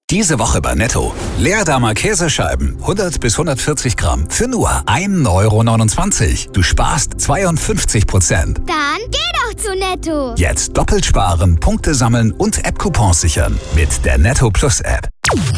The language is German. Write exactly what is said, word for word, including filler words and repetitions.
Diese Woche bei Netto. Leerdammer Käsescheiben, hundert bis hundertvierzig Gramm für nur ein Euro neunundzwanzig. Du sparst zweiundfünfzig Prozent. Dann geh doch zu Netto. Jetzt doppelt sparen, Punkte sammeln und App-Coupons sichern mit der Netto Plus App.